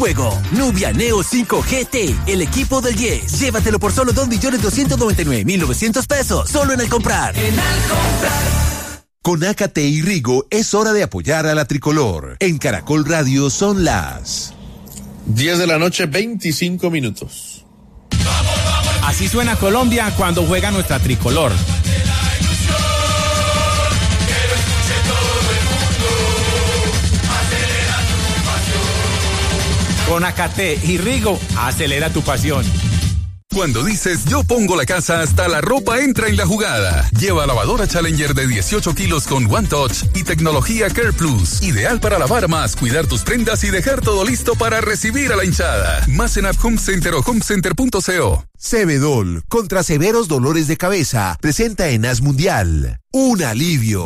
juego. Nubia Neo 5 GT, el equipo del 10. Llévatelo por solo 2.299.900 pesos, solo en el comprar. Con AKT y Rigo es hora de apoyar a la tricolor. En Caracol Radio son las 10 de la noche, 25 minutos. Así suena Colombia cuando juega nuestra tricolor. Con AKT y Rigo, acelera tu pasión. Cuando dices yo pongo la casa, hasta la ropa entra en la jugada. Lleva lavadora Challenger de 18 kilos con One Touch y tecnología Care Plus. Ideal para lavar más, cuidar tus prendas y dejar todo listo para recibir a la hinchada. Más en App Home Center o homecenter.co. Cebedol, contra severos dolores de cabeza, presenta en AS Mundial un alivio.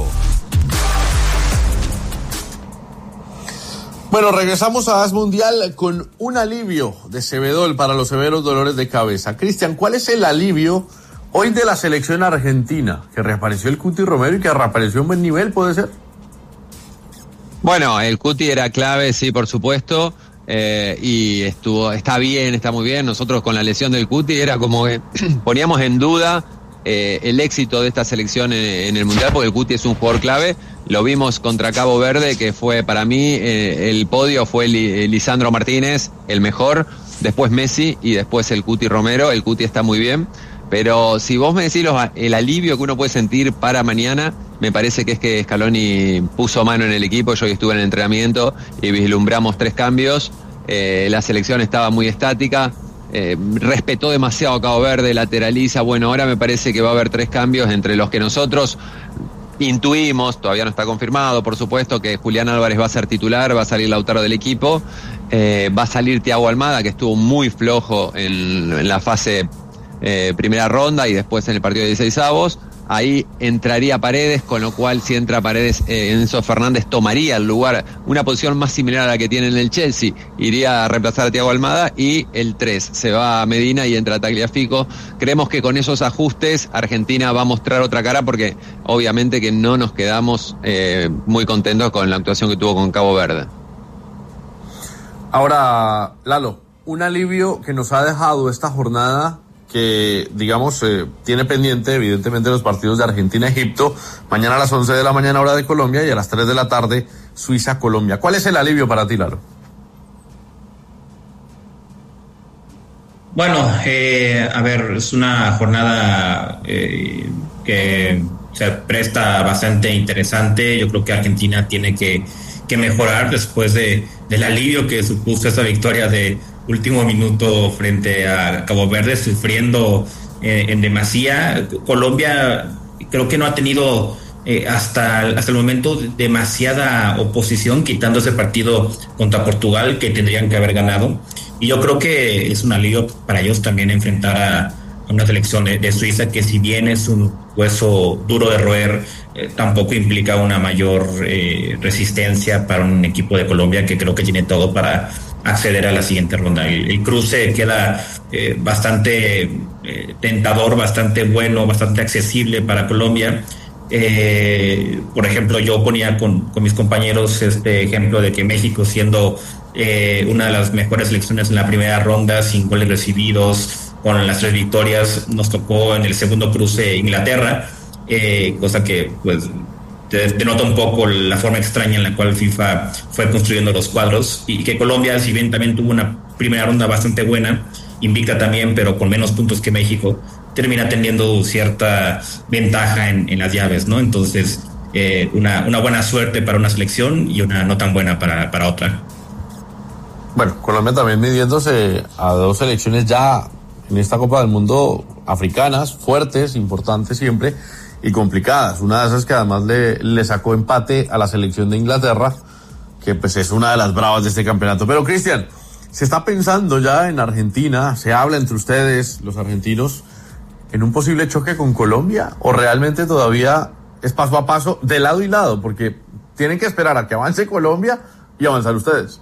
Bueno, regresamos a AS Mundial con un alivio de Cebedol para los severos dolores de cabeza. Cristian, ¿cuál es el alivio hoy de la selección argentina? Que reapareció el Cuti Romero y que reapareció en buen nivel, ¿puede ser? Bueno, el Cuti era clave, sí, por supuesto, y está bien, está muy bien. Nosotros con la lesión del Cuti era como que poníamos en duda el éxito de esta selección en el Mundial, porque el Cuti es un jugador clave. Lo vimos contra Cabo Verde, que fue para mí el podio fue Lisandro Martínez, el mejor, después Messi y después el Cuti Romero. El Cuti está muy bien, pero si vos me decís el alivio que uno puede sentir para mañana, me parece que es que Scaloni puso mano en el equipo. Yo estuve en el entrenamiento y vislumbramos 3 cambios. La selección estaba muy estática. Respetó demasiado a Cabo Verde, lateraliza. Bueno, ahora me parece que va a haber 3 cambios entre los que nosotros intuimos, todavía no está confirmado, por supuesto, que Julián Álvarez va a ser titular, va a salir Lautaro del equipo, va a salir Thiago Almada, que estuvo muy flojo en la fase primera ronda y después en el partido de 16avos. Ahí entraría Paredes, con lo cual si entra Paredes, Enzo Fernández tomaría el lugar, una posición más similar a la que tiene en el Chelsea, iría a reemplazar a Thiago Almada, y el 3 se va a Medina y entra Tagliafico. Creemos que con esos ajustes Argentina va a mostrar otra cara, porque obviamente que no nos quedamos muy contentos con la actuación que tuvo con Cabo Verde. Ahora, Lalo, un alivio que nos ha dejado esta jornada, que digamos tiene pendiente evidentemente los partidos de Argentina-Egipto, mañana a las 11 de la mañana hora de Colombia y a las 3 de la tarde Suiza-Colombia. ¿Cuál es el alivio para ti, Lalo? Bueno, a ver, es una jornada que se presta bastante interesante. Yo creo que Argentina tiene que mejorar después del alivio que supuso esa victoria de último minuto frente a Cabo Verde, sufriendo en demasía. Colombia creo que no ha tenido hasta el momento demasiada oposición, quitando ese partido contra Portugal que tendrían que haber ganado, y yo creo que es un alivio para ellos también enfrentar a una selección de Suiza, que si bien es un hueso duro de roer, tampoco implica una mayor resistencia para un equipo de Colombia que creo que tiene todo para acceder a la siguiente ronda. El cruce queda bastante tentador, bastante bueno, bastante accesible para Colombia. Por ejemplo, yo ponía con mis compañeros este ejemplo de que México, siendo una de las mejores selecciones en la primera ronda, sin goles recibidos, con las 3 victorias, nos tocó en el segundo cruce Inglaterra, cosa que pues denota un poco la forma extraña en la cual FIFA fue construyendo los cuadros, y que Colombia, si bien también tuvo una primera ronda bastante buena, invicta también, pero con menos puntos que México, termina teniendo cierta ventaja en las llaves, ¿no? Entonces, una buena suerte para una selección y una no tan buena para otra. Bueno, Colombia también midiéndose a 2 selecciones ya en esta Copa del Mundo africanas, fuertes, importantes siempre, y complicadas. Una de esas que además le sacó empate a la selección de Inglaterra, que pues es una de las bravas de este campeonato. Pero Cristian, se está pensando ya en Argentina, se habla entre ustedes, los argentinos, en un posible choque con Colombia, o realmente todavía es paso a paso, de lado y lado, porque tienen que esperar a que avance Colombia y avanzar ustedes.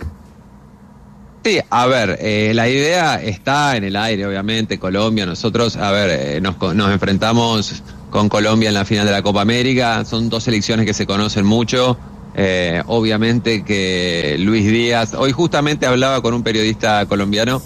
Sí, a ver, la idea está en el aire, obviamente. Colombia, nosotros, a ver, nos enfrentamos con Colombia en la final de la Copa América. Son 2 selecciones que se conocen mucho. Obviamente que Luis Díaz, hoy justamente hablaba con un periodista colombiano,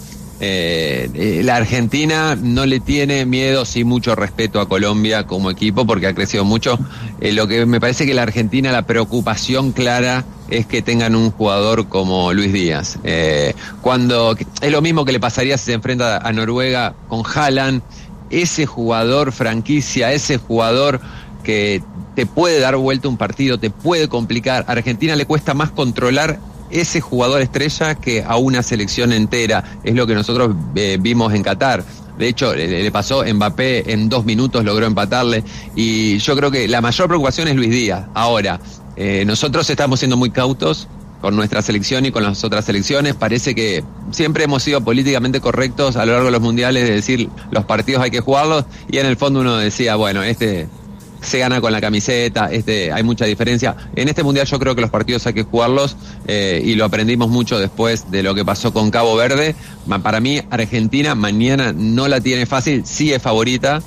la Argentina no le tiene miedo, sí mucho respeto a Colombia como equipo porque ha crecido mucho. Lo que me parece que la Argentina, la preocupación clara es que tengan un jugador como Luis Díaz. Cuando es lo mismo que le pasaría si se enfrenta a Noruega con Haaland, ese jugador franquicia, ese jugador que te puede dar vuelta un partido, te puede complicar. A Argentina le cuesta más controlar ese jugador estrella que a una selección entera. Es lo que nosotros vimos en Qatar. De hecho, le pasó Mbappé, en 2 minutos logró empatarle, y yo creo que la mayor preocupación es Luis Díaz. Ahora, nosotros estamos siendo muy cautos con nuestra selección y con las otras selecciones. Parece que siempre hemos sido políticamente correctos a lo largo de los mundiales, de decir los partidos hay que jugarlos, y en el fondo uno decía, bueno, se gana con la camiseta, hay mucha diferencia. En este mundial yo creo que los partidos hay que jugarlos, y lo aprendimos mucho después de lo que pasó con Cabo Verde. Para mí, Argentina mañana no la tiene fácil, sí es favorita,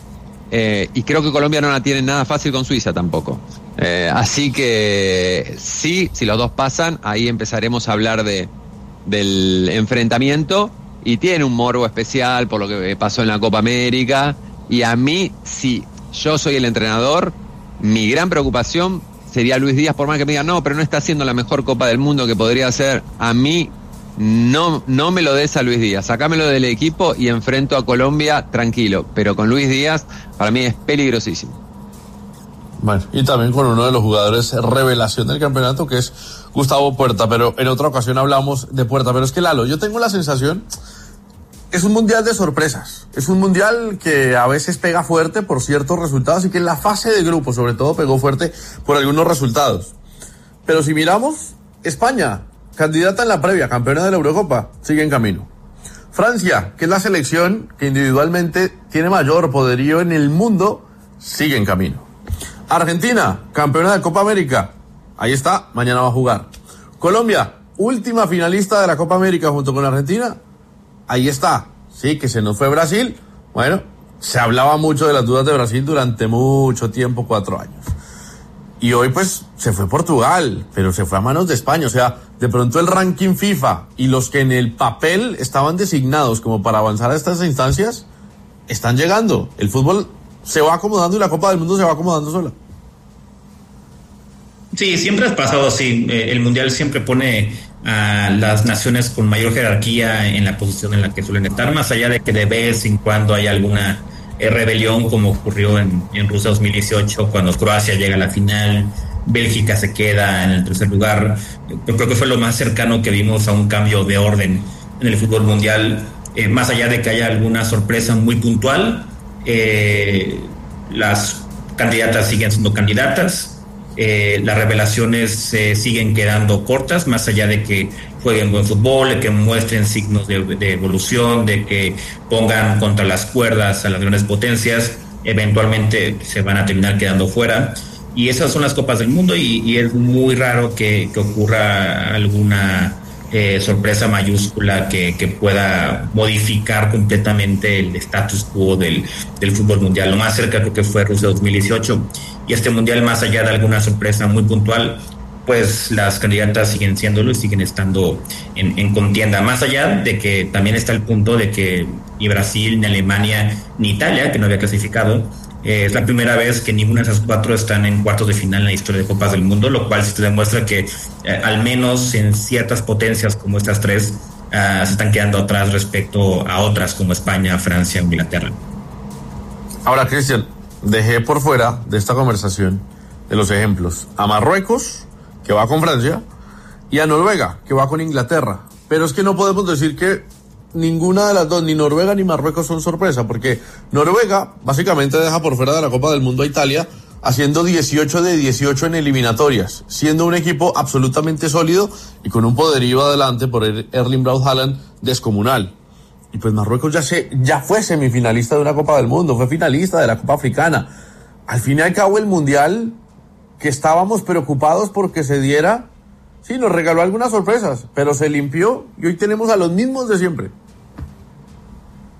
y creo que Colombia no la tiene nada fácil con Suiza tampoco. Así que sí, si los dos pasan, ahí empezaremos a hablar del enfrentamiento, y tiene un morbo especial por lo que pasó en la Copa América. Y a mí, si yo soy el entrenador, mi gran preocupación sería Luis Díaz, por más que me digan, no, pero no está haciendo la mejor Copa del Mundo que podría hacer. A mí no me lo des a Luis Díaz, sacámelo del equipo y enfrento a Colombia tranquilo, pero con Luis Díaz para mí es peligrosísimo. Bueno, y también con uno de los jugadores revelación del campeonato, que es Gustavo Puerta, pero en otra ocasión hablamos de Puerta. Pero es que, Lalo, yo tengo la sensación, es un mundial de sorpresas, es un mundial que a veces pega fuerte por ciertos resultados, y que en la fase de grupo sobre todo pegó fuerte por algunos resultados. Pero si miramos, España, candidata en la previa, campeona de la Eurocopa, sigue en camino. Francia, que es la selección que individualmente tiene mayor poderío en el mundo, sigue en camino. Argentina, campeona de Copa América, ahí está, mañana va a jugar. Colombia, última finalista de la Copa América junto con Argentina, ahí está. Sí, que se nos fue Brasil. Bueno, se hablaba mucho de las dudas de Brasil durante mucho tiempo, 4 años. Y hoy pues se fue Portugal, pero se fue a manos de España. O sea, de pronto el ranking FIFA y los que en el papel estaban designados como para avanzar a estas instancias están llegando. El fútbol se va acomodando y la Copa del Mundo se va acomodando sola. Sí, siempre ha pasado así. El Mundial siempre pone a las naciones con mayor jerarquía en la posición en la que suelen estar, más allá de que de vez en cuando hay alguna rebelión, como ocurrió en Rusia 2018, cuando Croacia llega a la final, Bélgica se queda en el tercer lugar. Yo creo que fue lo más cercano que vimos a un cambio de orden en el fútbol mundial, más allá de que haya alguna sorpresa muy puntual. Las candidatas siguen siendo candidatas. Las revelaciones siguen quedando cortas, más allá de que jueguen buen fútbol, de que muestren signos de evolución, de que pongan contra las cuerdas a las grandes potencias. Eventualmente se van a terminar quedando fuera, y esas son las Copas del Mundo, y es muy raro que ocurra alguna sorpresa mayúscula que pueda modificar completamente el status quo del fútbol mundial. Lo más cerca creo que fue Rusia 2018, y este mundial, más allá de alguna sorpresa muy puntual, pues las candidatas siguen siéndolo y siguen estando en contienda, más allá de que también está el punto de que ni Brasil, ni Alemania, ni Italia, que no había clasificado, es la primera vez que ninguna de esas 4 están en cuartos de final en la historia de Copas del Mundo, lo cual sí te demuestra que al menos en ciertas potencias como estas 3 se están quedando atrás respecto a otras como España, Francia o Inglaterra. Ahora, Cristian, dejé por fuera de esta conversación de los ejemplos a Marruecos, que va con Francia, y a Noruega, que va con Inglaterra. Pero es que no podemos decir que ninguna de las dos, ni Noruega ni Marruecos, son sorpresa, porque Noruega básicamente deja por fuera de la Copa del Mundo a Italia, haciendo 18 de 18 en eliminatorias, siendo un equipo absolutamente sólido y con un poderío adelante por Erling Braut Haaland descomunal. Y pues Marruecos ya fue semifinalista de una Copa del Mundo, fue finalista de la Copa Africana. Al fin y al cabo, el Mundial, que estábamos preocupados porque se diera, sí, nos regaló algunas sorpresas, pero se limpió y hoy tenemos a los mismos de siempre.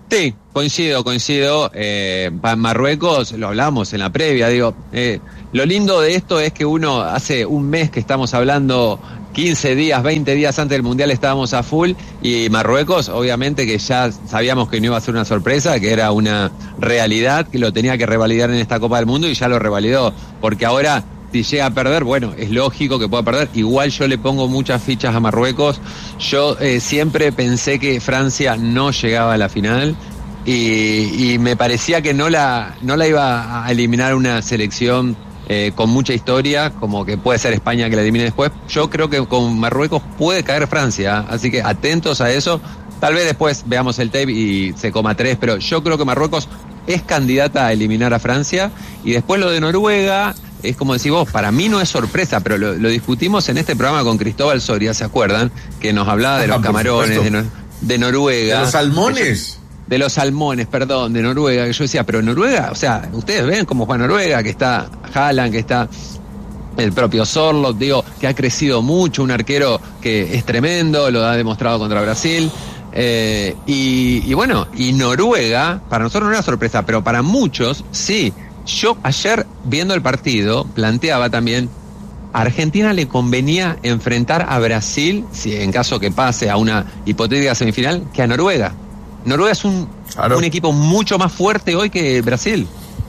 Sí, coincido. Marruecos, lo hablamos en la previa, lo lindo de esto es que uno hace un mes que estamos hablando, 15 días, 20 días antes del Mundial estábamos a full, y Marruecos, obviamente que ya sabíamos que no iba a ser una sorpresa, que era una realidad, que lo tenía que revalidar en esta Copa del Mundo, y ya lo revalidó, porque ahora, si llega a perder, bueno, es lógico que pueda perder. Igual yo le pongo muchas fichas a Marruecos. Yo siempre pensé que Francia no llegaba a la final, y me parecía que no la iba a eliminar una selección con mucha historia, como que puede ser España que la elimine después. Yo creo que con Marruecos puede caer Francia, así que atentos a eso. Tal vez después veamos el tape y se coma 3, pero yo creo que Marruecos es candidata a eliminar a Francia. Y después lo de Noruega, es como decís vos, para mí no es sorpresa, pero lo discutimos en este programa con Cristóbal Soria, ¿se acuerdan? Que nos hablaba de los camarones, de Noruega. De los salmones. De los salmones, perdón, de Noruega, que yo decía, pero Noruega, o sea, ustedes ven cómo juega Noruega, que está Haaland, que está el propio Sorloth, que ha crecido mucho, un arquero que es tremendo, lo ha demostrado contra Brasil, y bueno, y Noruega, para nosotros no era sorpresa, pero para muchos, sí. Yo ayer, viendo el partido, planteaba también, a Argentina le convenía enfrentar a Brasil, si en caso que pase a una hipotética semifinal, que a Noruega. Noruega es un equipo mucho más fuerte hoy que Brasil.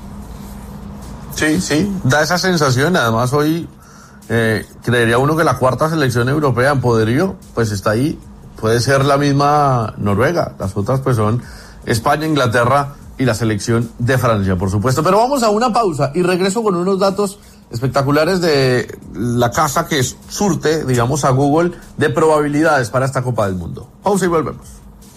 Sí, da esa sensación. Además hoy creería uno que la cuarta selección europea en poderío pues está ahí, puede ser la misma Noruega. Las otras pues son España, Inglaterra y la selección de Francia, por supuesto. Pero vamos a una pausa y regreso con unos datos espectaculares de la casa que surte, digamos, a Google de probabilidades para esta Copa del Mundo. Pausa y volvemos.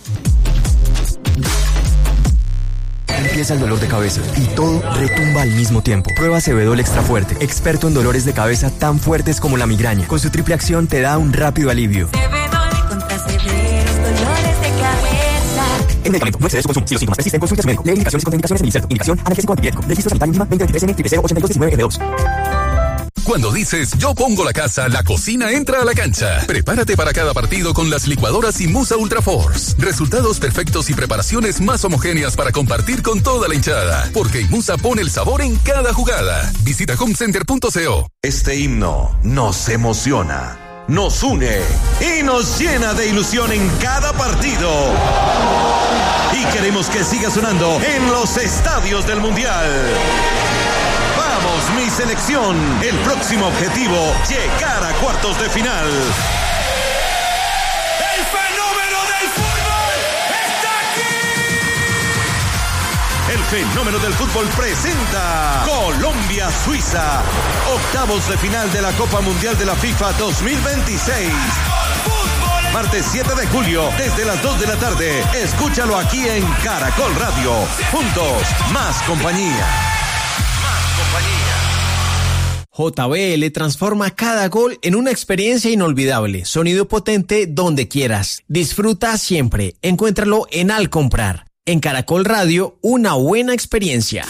Empieza el dolor de cabeza y todo retumba al mismo tiempo. Prueba Cebedol Extra Fuerte, experto en dolores de cabeza tan fuertes como la migraña. Con su triple acción te da un rápido alivio. Cebedol contra severos dolores de cabeza. El medicamento no excede su consumo. Si los síntomas persisten, consulte a su médico. Lee indicaciones y contraindicaciones en el inserto. Indicación analgésico antipirético. Registro sanitario mínima 2023N008219F2. Cuando dices yo pongo la casa, la cocina entra a la cancha. Prepárate para cada partido con las licuadoras Imusa Ultra Force. Resultados perfectos y preparaciones más homogéneas para compartir con toda la hinchada. Porque Imusa pone el sabor en cada jugada. Visita homecenter.co. Este himno nos emociona, nos une y nos llena de ilusión en cada partido. Y queremos que siga sonando en los estadios del Mundial. Vamos, mi selección. El próximo objetivo, llegar a cuartos de final. ¡El fenómeno del fútbol está aquí! El fenómeno del fútbol presenta Colombia-Suiza. Octavos de final de la Copa Mundial de la FIFA 2026. Martes 7 de julio, desde las 2 de la tarde. Escúchalo aquí en Caracol Radio. Juntos, más compañía. JBL transforma cada gol en una experiencia inolvidable. Sonido potente donde quieras. Disfruta siempre. Encuéntralo en Al Comprar. En Caracol Radio, una buena experiencia.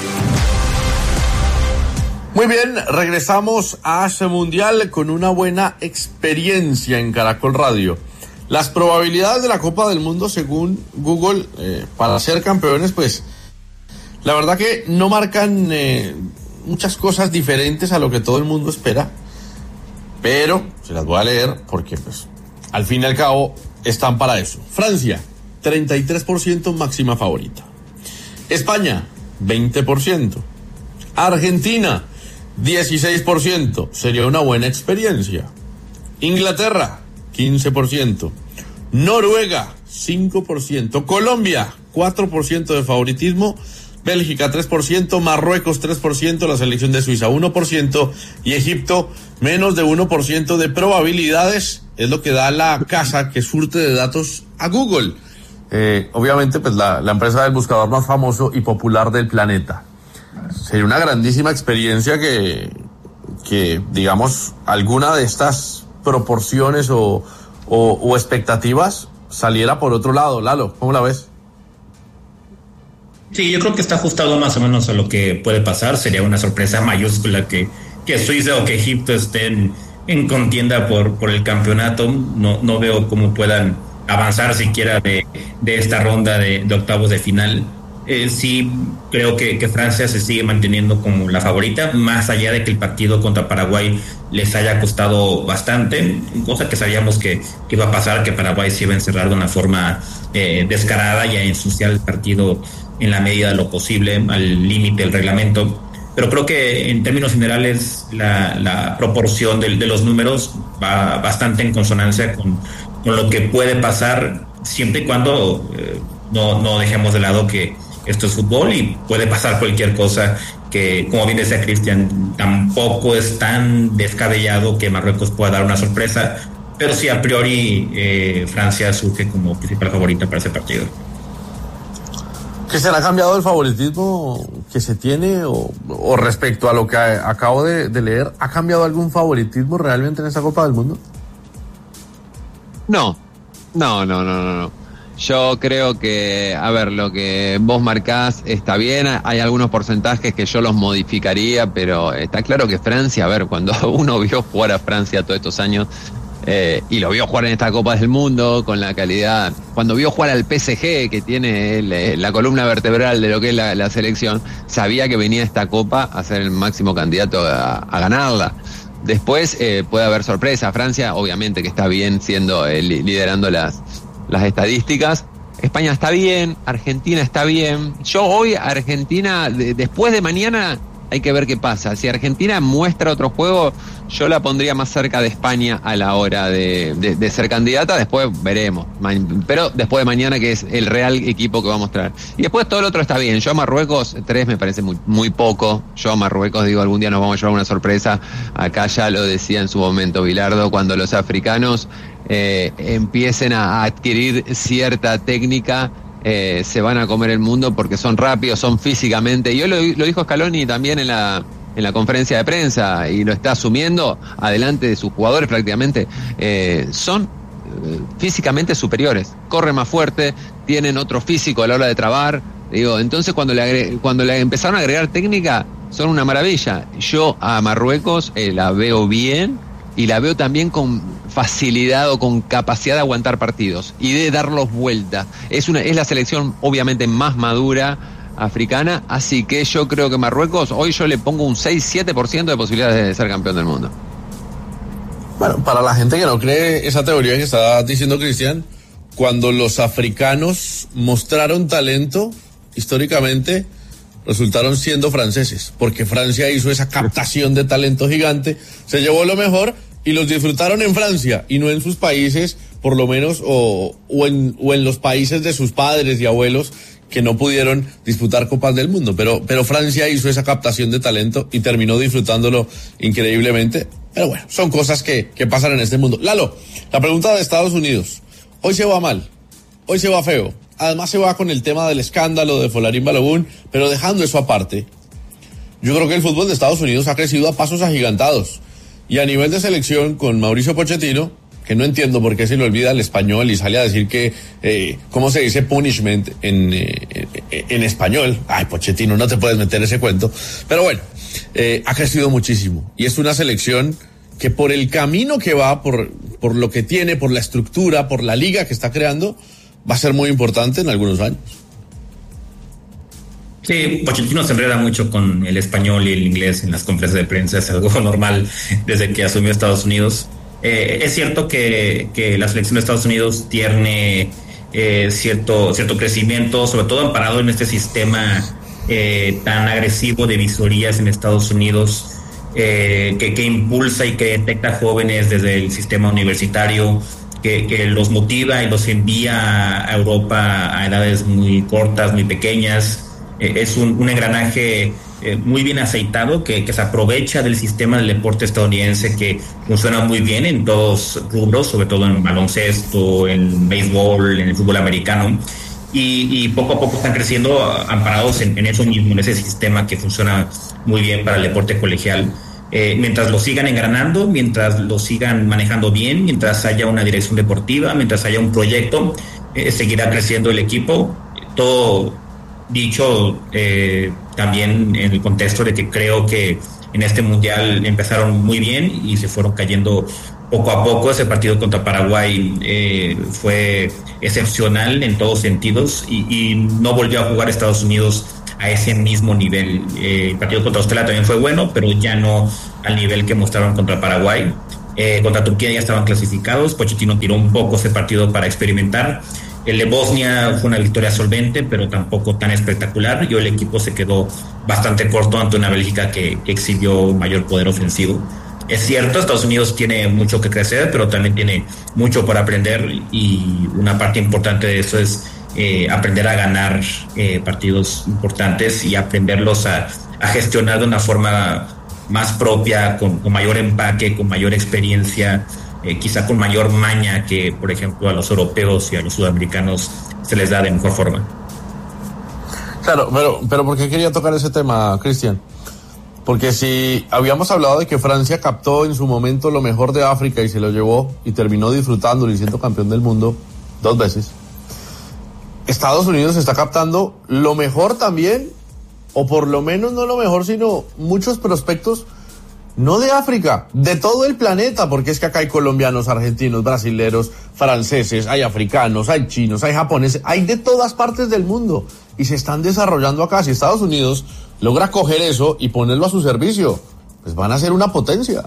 Muy bien, regresamos a ese Mundial con una buena experiencia en Caracol Radio. Las probabilidades de la Copa del Mundo, según Google, para ser campeones, pues, la verdad que no marcan muchas cosas diferentes a lo que todo el mundo espera, pero se las voy a leer porque pues al fin y al cabo están para eso. Francia, 33% máxima favorita. España, 20%. Argentina, 16%, sería una buena experiencia. Inglaterra, 15%. Noruega, 5%. Colombia, 4% de favoritismo. Bélgica 3%, Marruecos 3%, la selección de Suiza 1% y Egipto menos de 1% de probabilidades. Es lo que da la casa que surte de datos a Google. Obviamente pues la empresa del buscador más famoso y popular del planeta. Sería una grandísima experiencia que digamos alguna de estas proporciones o expectativas saliera por otro lado. Lalo, ¿cómo la ves? Sí, yo creo que está ajustado más o menos a lo que puede pasar. Sería una sorpresa mayúscula que Suiza o que Egipto estén en contienda por el campeonato. No veo cómo puedan avanzar siquiera de esta ronda de octavos de final. Sí creo que Francia se sigue manteniendo como la favorita, más allá de que el partido contra Paraguay les haya costado bastante, cosa que sabíamos que iba a pasar, que Paraguay se iba a encerrar de una forma descarada y a ensuciar el partido en la medida de lo posible, al límite del reglamento. Pero creo que en términos generales la proporción de los números va bastante en consonancia con lo que puede pasar, siempre y cuando no dejemos de lado que esto es fútbol y puede pasar cualquier cosa, que como bien decía Cristian, tampoco es tan descabellado que Marruecos pueda dar una sorpresa, pero sí a priori Francia surge como principal favorita para ese partido. ¿Cristian, ha cambiado el favoritismo que se tiene o respecto a lo que acabo de leer, ha cambiado algún favoritismo realmente en esta Copa del Mundo? No. Yo creo que, a ver, lo que vos marcás está bien, hay algunos porcentajes que yo los modificaría, pero está claro que Francia, a ver, cuando uno vio jugar a Francia todos estos años, y lo vio jugar en esta Copa del Mundo con la calidad, cuando vio jugar al PSG, que tiene la columna vertebral de lo que es la selección, sabía que venía esta Copa a ser el máximo candidato a ganarla. Después puede haber sorpresa. Francia, obviamente que está bien siendo liderando las estadísticas. España está bien, Argentina está bien. Yo hoy Argentina, después de mañana hay que ver qué pasa. Si Argentina muestra otro juego, yo la pondría más cerca de España a la hora de ser candidata. Después veremos, pero después de mañana, que es el real equipo que va a mostrar. Y después todo el otro está bien. Yo a Marruecos 3 me parece muy poco. Yo a Marruecos digo, algún día nos vamos a llevar una sorpresa. Acá ya lo decía en su momento Bilardo, cuando los africanos empiecen a adquirir cierta técnica, se van a comer el mundo, porque son rápidos, son físicamente, y lo dijo Scaloni también en la conferencia de prensa, y lo está asumiendo adelante de sus jugadores prácticamente, son físicamente superiores, corren más fuerte, tienen otro físico a la hora de trabar, digo, entonces cuando le empezaron a agregar técnica, son una maravilla. Yo a Marruecos la veo bien, y la veo también con facilidad o con capacidad de aguantar partidos y de darlos vuelta. Es la selección obviamente más madura africana, así que yo creo que Marruecos, hoy yo le pongo un 6-7% de posibilidades de ser campeón del mundo. Bueno, para la gente que no cree esa teoría que está diciendo Cristian, cuando los africanos mostraron talento, históricamente resultaron siendo franceses, porque Francia hizo esa captación de talento gigante, se llevó lo mejor y los disfrutaron en Francia y no en sus países, por lo menos, o en los países de sus padres y abuelos que no pudieron disputar Copas del Mundo, pero Francia hizo esa captación de talento y terminó disfrutándolo increíblemente. Pero bueno, son cosas que pasan en este mundo. Lalo, la pregunta de Estados Unidos, hoy se va mal, hoy se va feo. Además se va con el tema del escándalo de Folarín Balogun, pero dejando eso aparte, yo creo que el fútbol de Estados Unidos ha crecido a pasos agigantados. Y a nivel de selección, con Mauricio Pochettino, que no entiendo por qué se le olvida el español y sale a decir que, ¿cómo se dice punishment en español? Ay, Pochettino, no te puedes meter ese cuento. Pero bueno, ha crecido muchísimo. Y es una selección que por el camino que va, por lo que tiene, por la estructura, por la liga que está creando, va a ser muy importante en algunos años. Sí, Pochettino se enreda mucho con el español y el inglés en las conferencias de prensa, es algo normal desde que asumió Estados Unidos. Es cierto que la selección de Estados Unidos tiene cierto crecimiento, sobre todo amparado en este sistema tan agresivo de visorías en Estados Unidos, que impulsa y que detecta jóvenes desde el sistema universitario, que los motiva y los envía a Europa a edades muy cortas, muy pequeñas. Es un engranaje muy bien aceitado que se aprovecha del sistema del deporte estadounidense, que funciona muy bien en todos rubros, sobre todo en baloncesto, en béisbol, en el fútbol americano, y poco a poco están creciendo amparados en eso mismo, en ese sistema que funciona muy bien para el deporte colegial. Mientras lo sigan engranando, mientras lo sigan manejando bien, mientras haya una dirección deportiva, mientras haya un proyecto, seguirá creciendo el equipo. Todo dicho también en el contexto de que creo que en este mundial empezaron muy bien y se fueron cayendo poco a poco. Ese partido contra Paraguay fue excepcional en todos sentidos y no volvió a jugar Estados Unidos a ese mismo nivel. El partido contra Australia también fue bueno, pero ya no al nivel que mostraron contra Paraguay. Contra Turquía ya estaban clasificados. Pochettino tiró un poco ese partido para experimentar. El de Bosnia fue una victoria solvente, pero tampoco tan espectacular. Y el equipo se quedó bastante corto ante una Bélgica que exhibió mayor poder ofensivo. Es cierto, Estados Unidos tiene mucho que crecer, pero también tiene mucho por aprender, y una parte importante de eso es aprender a ganar partidos importantes y aprenderlos a gestionar de una forma más propia, con mayor empaque, con mayor experiencia, quizá con mayor maña que, por ejemplo, a los europeos y a los sudamericanos se les da de mejor forma. Claro, pero ¿por qué quería tocar ese tema, Cristian? Porque si habíamos hablado de que Francia captó en su momento lo mejor de África y se lo llevó y terminó disfrutándolo y siendo campeón del mundo 2 veces, Estados Unidos está captando lo mejor también, o por lo menos no lo mejor, sino muchos prospectos, no de África, de todo el planeta, porque es que acá hay colombianos, argentinos, brasileros, franceses, hay africanos, hay chinos, hay japoneses, hay de todas partes del mundo y se están desarrollando acá. Si Estados Unidos logra coger eso y ponerlo a su servicio, pues van a ser una potencia.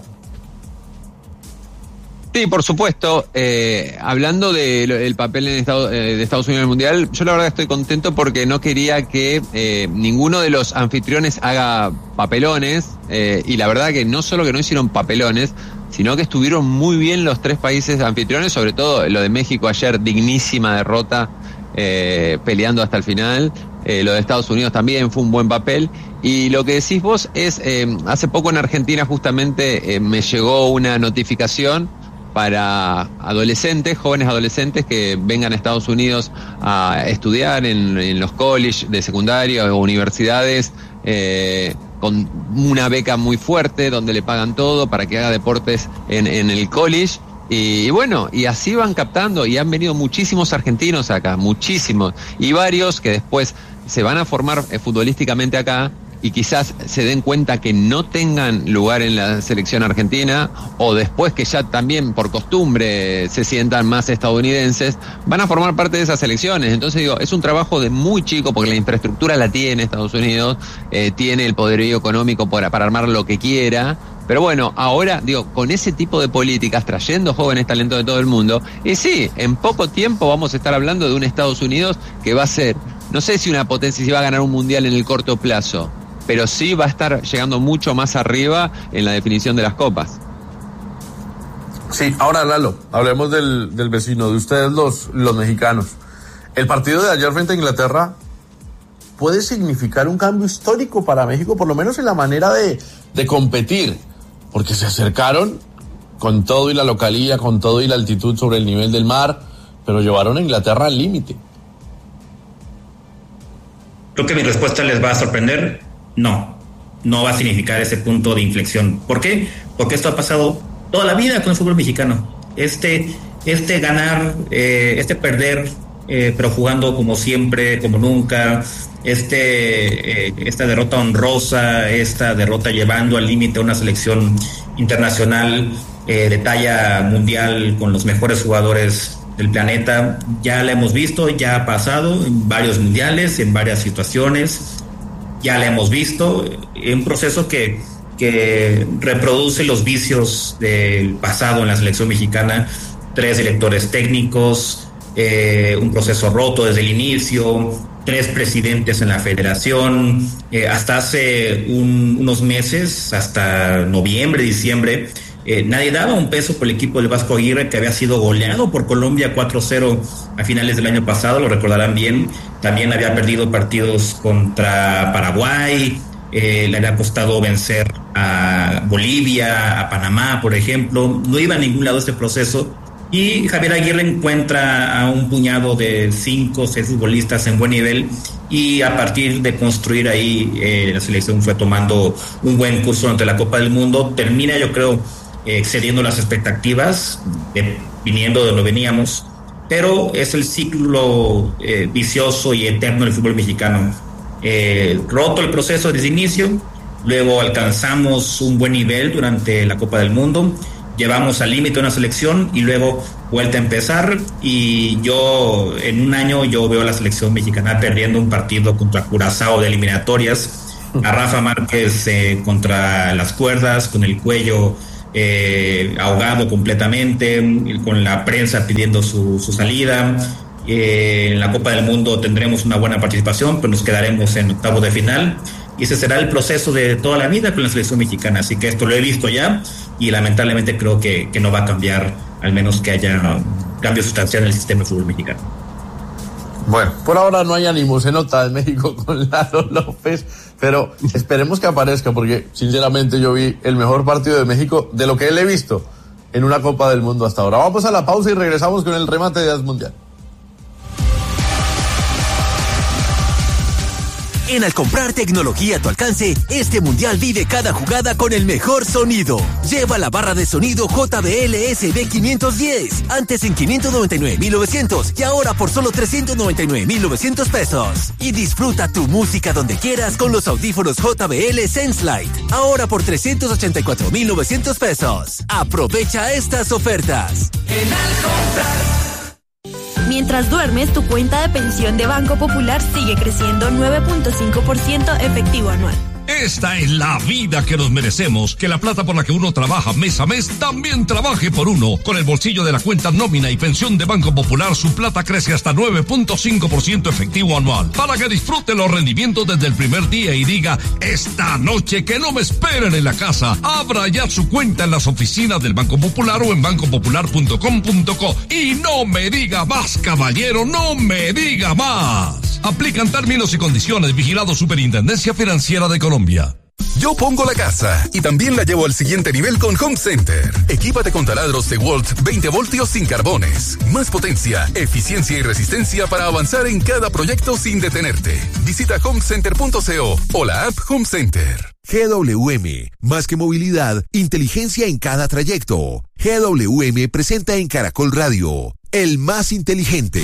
Sí, por supuesto. Hablando del papel de Estados Unidos en el Mundial, yo la verdad estoy contento porque no quería que ninguno de los anfitriones haga papelones, y la verdad que no solo que no hicieron papelones, sino que estuvieron muy bien los 3 países anfitriones, sobre todo lo de México ayer, dignísima derrota, peleando hasta el final. Lo de Estados Unidos también fue un buen papel. Y lo que decís vos es, hace poco en Argentina justamente me llegó una notificación para adolescentes, jóvenes adolescentes que vengan a Estados Unidos a estudiar en los colleges de secundaria o universidades, con una beca muy fuerte donde le pagan todo para que haga deportes en el college. Y bueno, y así van captando, y han venido muchísimos argentinos acá, muchísimos, y varios que después se van a formar futbolísticamente acá y quizás se den cuenta que no tengan lugar en la selección argentina, o después que ya también por costumbre se sientan más estadounidenses, van a formar parte de esas selecciones. Entonces digo, es un trabajo de muy chico, porque la infraestructura la tiene Estados Unidos, tiene el poderío económico para armar lo que quiera. Pero bueno, ahora, digo, con ese tipo de políticas, trayendo jóvenes talentos de todo el mundo, y sí, en poco tiempo vamos a estar hablando de un Estados Unidos que va a ser, no sé si una potencia, si va a ganar un mundial en el corto plazo, pero sí va a estar llegando mucho más arriba en la definición de las copas. Sí, ahora Lalo, hablemos del vecino, de ustedes los mexicanos. El partido de ayer frente a Inglaterra puede significar un cambio histórico para México, por lo menos en la manera de competir, porque se acercaron con todo y la localía, con todo y la altitud sobre el nivel del mar, pero llevaron a Inglaterra al límite. Creo que mi respuesta les va a sorprender. No va a significar ese punto de inflexión. ¿Por qué? Porque esto ha pasado toda la vida con el fútbol mexicano. Este ganar, perder, pero jugando como siempre, como nunca, esta derrota honrosa, esta derrota llevando al límite a una selección internacional de talla mundial con los mejores jugadores del planeta, ya la hemos visto, ya ha pasado en varios mundiales, en varias situaciones. Ya la hemos visto, un proceso que reproduce los vicios del pasado en la selección mexicana. 3 directores técnicos, un proceso roto desde el inicio, 3 presidentes en la federación, hasta hace unos meses, hasta noviembre, diciembre, nadie daba un peso por el equipo del Vasco Aguirre, que había sido goleado por Colombia 4-0 a finales del año pasado, lo recordarán bien. También había perdido partidos contra Paraguay, le había costado vencer a Bolivia, a Panamá, por ejemplo. No iba a ningún lado este proceso, y Javier Aguirre encuentra a un puñado de 5 o 6 futbolistas en buen nivel, y a partir de construir ahí, la selección fue tomando un buen curso ante la Copa del Mundo. Termina, yo creo, excediendo las expectativas, viniendo de donde veníamos, pero es el ciclo vicioso y eterno del fútbol mexicano. Roto el proceso desde el inicio, luego alcanzamos un buen nivel durante la Copa del Mundo, llevamos al límite una selección y luego vuelta a empezar, y yo en un año yo veo a la selección mexicana perdiendo un partido contra Curazao de eliminatorias, a Rafa Márquez contra las cuerdas, con el cuello ahogado completamente, con la prensa pidiendo su salida. En la Copa del Mundo tendremos una buena participación, pero nos quedaremos en octavos de final, y ese será el proceso de toda la vida con la selección mexicana. Así que esto lo he visto ya, y lamentablemente creo que no va a cambiar, al menos que haya un cambio sustancial en el sistema de fútbol mexicano. Bueno, por ahora no hay ánimo, se nota en México con Lalo López, pero esperemos que aparezca, porque sinceramente yo vi el mejor partido de México de lo que él he visto en una Copa del Mundo hasta ahora. Vamos a la pausa y regresamos con el remate de As Mundial. En Al comprar tecnología a tu alcance, este mundial vive cada jugada con el mejor sonido. Lleva la barra de sonido JBL SB510, antes en 599,900 y ahora por solo 399,900 pesos. Y disfruta tu música donde quieras con los audífonos JBL SenseLight, ahora por 384,900 pesos. Aprovecha estas ofertas. En Al comprar. Mientras duermes, tu cuenta de pensión de Banco Popular sigue creciendo 9.5% efectivo anual. Esta es la vida que nos merecemos, que la plata por la que uno trabaja mes a mes también trabaje por uno. Con el bolsillo de la cuenta nómina y pensión de Banco Popular, su plata crece hasta 9.5% efectivo anual, para que disfrute los rendimientos desde el primer día y diga: esta noche que no me esperen en la casa. Abra ya su cuenta en las oficinas del Banco Popular o en bancopopular.com.co. Y no me diga más, caballero, no me diga más. Aplican términos y condiciones. Vigilado Superintendencia Financiera de Colombia. Yo pongo la casa y también la llevo al siguiente nivel con Home Center. Equípate con taladros DeWalt 20 voltios sin carbones. Más potencia, eficiencia y resistencia para avanzar en cada proyecto sin detenerte. Visita homecenter.co o la app Home Center. GWM, más que movilidad, inteligencia en cada trayecto. GWM presenta en Caracol Radio, el más inteligente.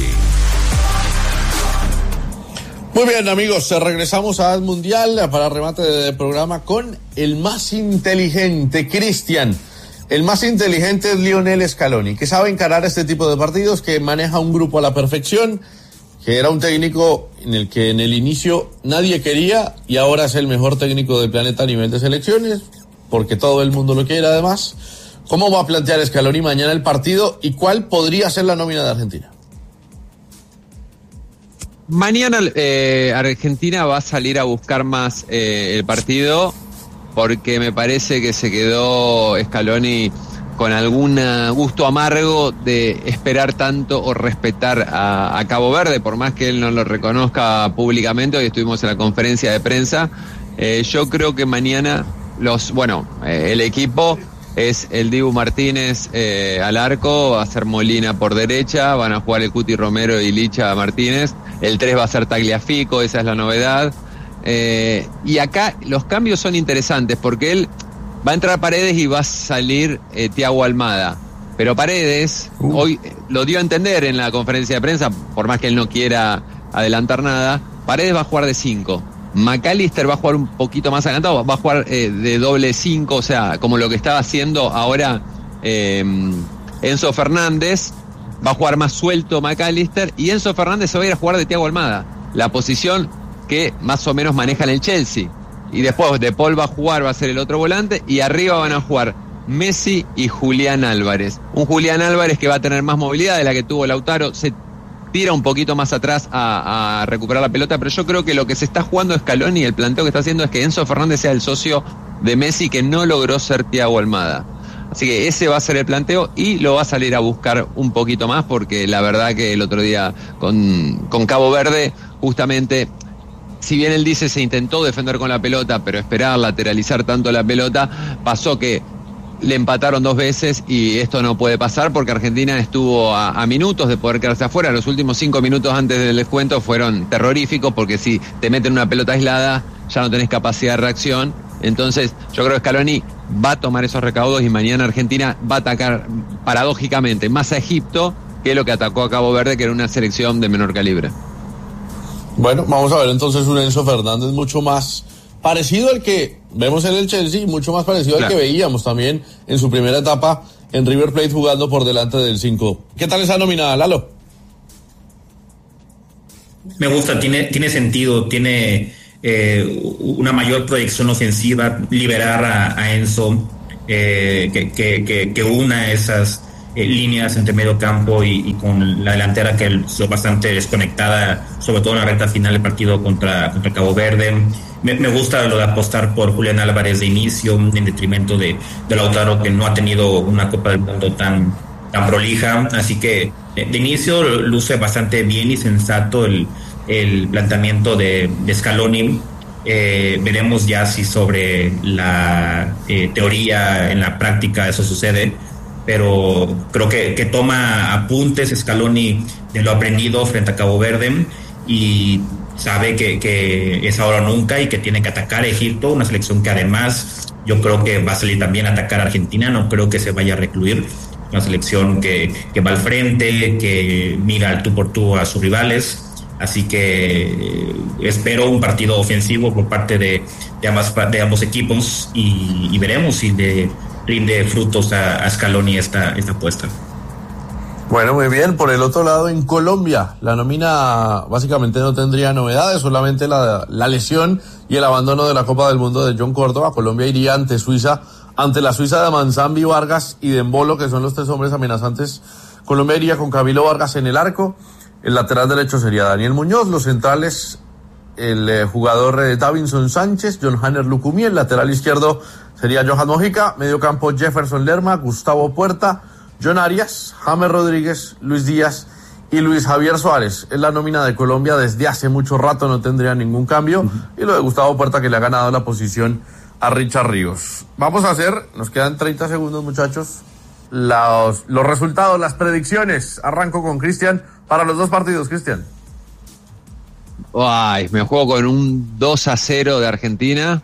Muy bien, amigos, regresamos a As Mundial para remate de programa con el más inteligente, Cristian. El más inteligente es Lionel Scaloni, que sabe encarar este tipo de partidos, que maneja un grupo a la perfección, que era un técnico en el que en el inicio nadie quería y ahora es el mejor técnico del planeta a nivel de selecciones, porque todo el mundo lo quiere además. ¿Cómo va a plantear Scaloni mañana el partido y cuál podría ser la nómina de Argentina? Mañana Argentina va a salir a buscar más el partido, porque me parece que se quedó Scaloni con algún gusto amargo de esperar tanto o respetar a Cabo Verde, por más que él no lo reconozca públicamente. Hoy estuvimos en la conferencia de prensa. Yo creo que mañana el equipo es el Dibu Martínez al arco, va a ser Molina por derecha, van a jugar el Cuti Romero y Licha Martínez. El 3 va a ser Tagliafico, esa es la novedad. Y acá los cambios son interesantes, porque él va a entrar Paredes y va a salir Thiago Almada. Pero Paredes hoy lo dio a entender en la conferencia de prensa, por más que él no quiera adelantar nada. Paredes va a jugar de 5. McAllister va a jugar un poquito más adelantado, va a jugar de doble 5, o sea, como lo que estaba haciendo ahora Enzo Fernández. Va a jugar más suelto McAllister, y Enzo Fernández se va a ir a jugar de Thiago Almada, la posición que más o menos maneja en el Chelsea. Y después De Paul va a jugar, va a ser el otro volante, y arriba van a jugar Messi y Julián Álvarez. Un Julián Álvarez que va a tener más movilidad de la que tuvo Lautaro, se tira un poquito más atrás a recuperar la pelota, pero yo creo que lo que se está jugando Scaloni, el planteo que está haciendo, es que Enzo Fernández sea el socio de Messi, que no logró ser Thiago Almada. Así que ese va a ser el planteo, y lo va a salir a buscar un poquito más, porque la verdad que el otro día con Cabo Verde, justamente, si bien él dice se intentó defender con la pelota, pero esperar lateralizar tanto la pelota, pasó que le empataron 2 veces, y esto no puede pasar, porque Argentina estuvo a minutos de poder quedarse afuera. Los últimos 5 minutos antes del descuento fueron terroríficos, porque si te meten una pelota aislada ya no tenés capacidad de reacción. Entonces yo creo que Scaloni va a tomar esos recaudos, y mañana Argentina va a atacar paradójicamente más a Egipto que lo que atacó a Cabo Verde, que era una selección de menor calibre. Bueno, vamos a ver entonces un Enzo Fernández mucho más parecido al que vemos en el Chelsea, mucho más parecido al que veíamos también en su primera etapa en River Plate jugando por delante del 5. ¿Qué tal esa nómina, Lalo? Me gusta, tiene sentido, tiene una mayor proyección ofensiva, liberar a Enzo, que una esas líneas entre medio campo y con la delantera que es bastante desconectada, sobre todo en la recta final del partido contra Cabo Verde. Me gusta lo de apostar por Julián Álvarez de inicio, en detrimento de Lautaro, que no ha tenido una Copa del Mundo tan prolija, así que de inicio luce bastante bien y sensato el planteamiento de Scaloni. Veremos ya si sobre la teoría en la práctica eso sucede, pero creo que toma apuntes Scaloni de lo aprendido frente a Cabo Verde y sabe que es ahora o nunca y que tiene que atacar a Egipto, una selección que además yo creo que va a salir también a atacar a Argentina, no creo que se vaya a recluir, una selección que va al frente, que mira al tú por tú a sus rivales, así que espero un partido ofensivo por parte de ambos equipos y veremos si rinde frutos a Scaloni esta apuesta. Bueno, muy bien. Por el otro lado, en Colombia, la nómina básicamente no tendría novedades, solamente la lesión y el abandono de la Copa del Mundo de John Córdoba. Colombia iría ante la Suiza de Manzambi, Vargas y Dembolo, que son los tres hombres amenazantes. Colombia iría con Camilo Vargas en el arco. El lateral derecho sería Daniel Muñoz. Los centrales, el jugador Davinson Sánchez, John Hanner Lucumí. El lateral izquierdo sería Johan Mojica. Medio campo Jefferson Lerma, Gustavo Puerta, John Arias, James Rodríguez, Luis Díaz y Luis Javier Suárez. Es la nómina de Colombia desde hace mucho rato, no tendría ningún cambio. Y lo de Gustavo Puerta, que le ha ganado la posición a Richard Ríos. Vamos a hacer, nos quedan 30 segundos, muchachos, los resultados, las predicciones. Arranco con Cristian para los dos partidos, Cristian. Ay, me juego con un 2-0 de Argentina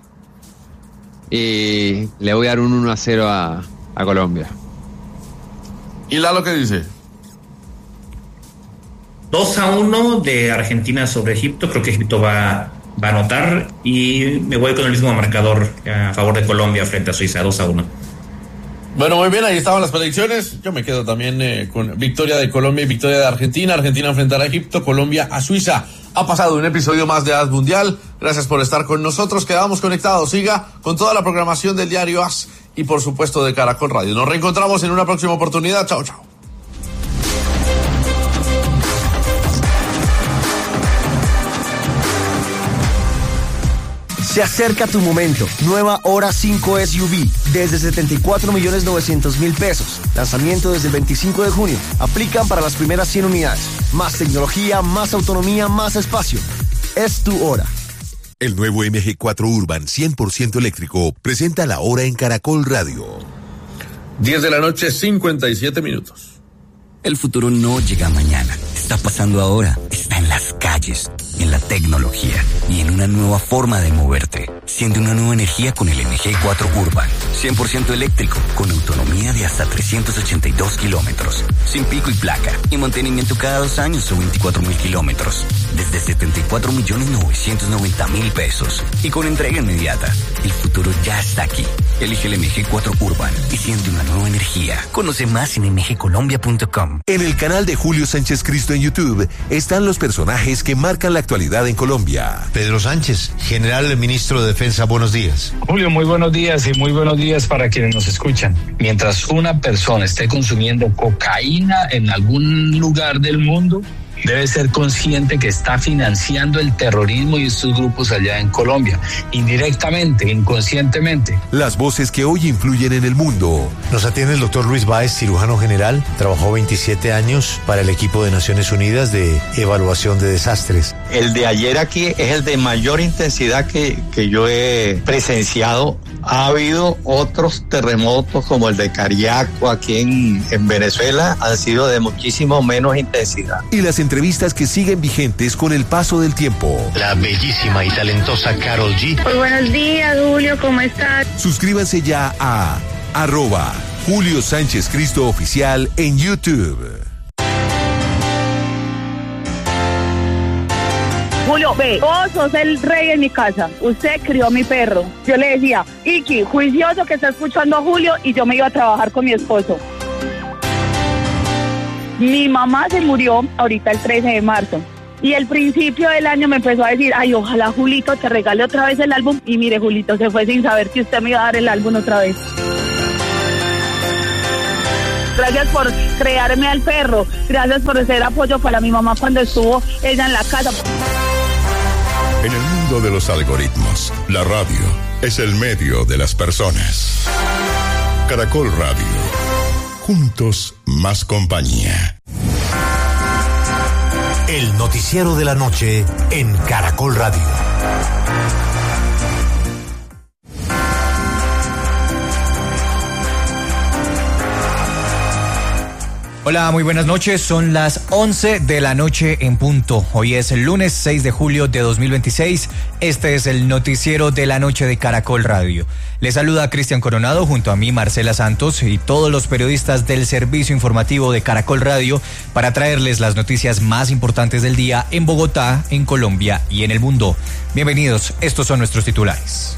y le voy a dar un 1-0 a Colombia. ¿Y Lalo qué dice? 2-1 de Argentina sobre Egipto. Creo que Egipto va a anotar y me voy con el mismo marcador a favor de Colombia frente a Suiza, 2-1. Bueno, muy bien, ahí estaban las predicciones. Yo me quedo también con victoria de Colombia y victoria de Argentina. Argentina enfrentará a Egipto, Colombia a Suiza. Ha pasado un episodio más de AS Mundial. Gracias por estar con nosotros. Quedamos conectados. Siga con toda la programación del diario AS y por supuesto de Caracol Radio. Nos reencontramos en una próxima oportunidad. Chao, chao. Se acerca tu momento. Nueva Hora 5 SUV desde 74.900.000 pesos. Lanzamiento desde el 25 de junio. Aplican para las primeras 100 unidades. Más tecnología, más autonomía, más espacio. Es tu hora. El nuevo MG4 Urban 100% eléctrico presenta la hora en Caracol Radio. 10 de la noche, 57 minutos. El futuro no llega mañana. Está pasando ahora. Está en las calles, en la tecnología y en una nueva forma de moverte. Siente una nueva energía con el MG4 Urban. 100% eléctrico, con autonomía de hasta 382 kilómetros. Sin pico y placa. Y mantenimiento cada 2 años o 24.000 kilómetros. Desde 74.990.000 pesos. Y con entrega inmediata. El futuro ya está aquí. Elige el MG4 Urban y siente una nueva energía. Conoce más en mgcolombia.com. En el canal de Julio Sánchez Cristo en YouTube están los personajes que marcan la actualidad en Colombia. Pedro Sánchez, general ministro de Defensa, buenos días. Julio, muy buenos días y muy buenos días para quienes nos escuchan. Mientras una persona esté consumiendo cocaína en algún lugar del mundo, debe ser consciente que está financiando el terrorismo y estos grupos allá en Colombia, indirectamente, inconscientemente. Las voces que hoy influyen en el mundo. Nos atiende el doctor Luis Báez, cirujano general. Trabajó 27 años para el equipo de Naciones Unidas de evaluación de desastres. El de ayer aquí es el de mayor intensidad que yo he presenciado. Ha habido otros terremotos como el de Cariaco aquí en Venezuela, han sido de muchísimo menos intensidad. Y las entrevistas que siguen vigentes con el paso del tiempo. La bellísima y talentosa Karol G. Muy buenos días, Julio, ¿cómo estás? Suscríbanse ya a @Julio Sánchez Cristo Oficial en YouTube. Julio, ve, vos sos el rey en mi casa. Usted crió a mi perro. Yo le decía, Iki, juicioso que está escuchando a Julio, y yo me iba a trabajar con mi esposo. Mi mamá se murió ahorita el 13 de marzo. Y el principio del año me empezó a decir, ay, ojalá Julito te regale otra vez el álbum. Y mire, Julito se fue sin saber que usted me iba a dar el álbum otra vez. Gracias por crearme al perro. Gracias por ser apoyo para mi mamá cuando estuvo ella en la casa. En el mundo de los algoritmos, la radio es el medio de las personas. Caracol Radio. Juntos, más compañía. El noticiero de la noche en Caracol Radio. Hola, muy buenas noches. Son las 11 de la noche en punto. Hoy es el lunes 6 de julio de 2026. Este es el noticiero de la noche de Caracol Radio. Les saluda Cristian Coronado junto a mí, Marcela Santos y todos los periodistas del servicio informativo de Caracol Radio para traerles las noticias más importantes del día en Bogotá, en Colombia y en el mundo. Bienvenidos, estos son nuestros titulares.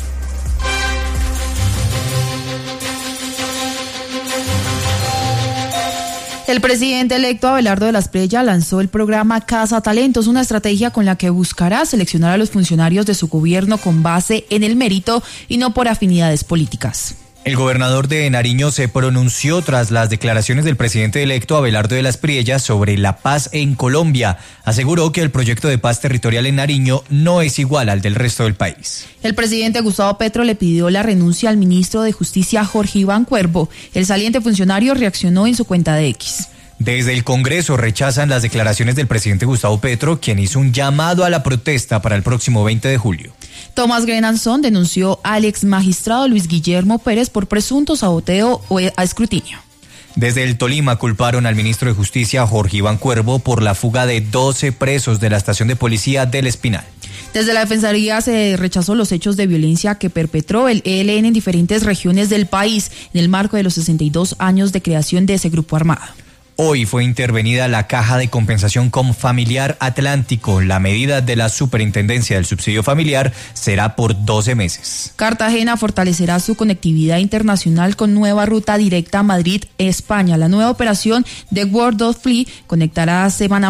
El presidente electo Abelardo de la Espriella lanzó el programa Casa Talentos, una estrategia con la que buscará seleccionar a los funcionarios de su gobierno con base en el mérito y no por afinidades políticas. El gobernador de Nariño se pronunció tras las declaraciones del presidente electo Abelardo de la Espriella sobre la paz en Colombia. Aseguró que el proyecto de paz territorial en Nariño no es igual al del resto del país. El presidente Gustavo Petro le pidió la renuncia al ministro de Justicia Jorge Iván Cuervo. El saliente funcionario reaccionó en su cuenta de X. Desde el Congreso rechazan las declaraciones del presidente Gustavo Petro, quien hizo un llamado a la protesta para el próximo 20 de julio. Tomás Grenanzón denunció al ex magistrado Luis Guillermo Pérez por presunto saboteo a escrutinio. Desde el Tolima culparon al ministro de Justicia Jorge Iván Cuervo por la fuga de 12 presos de la estación de policía del Espinal. Desde la Defensoría se rechazó los hechos de violencia que perpetró el ELN en diferentes regiones del país en el marco de los 62 años de creación de ese grupo armado. Hoy fue intervenida la Caja de Compensación Confamiliar Atlántico. La medida de la Superintendencia del Subsidio Familiar será por 12 meses. Cartagena fortalecerá su conectividad internacional con nueva ruta directa a Madrid, España. La nueva operación de World of Fleet conectará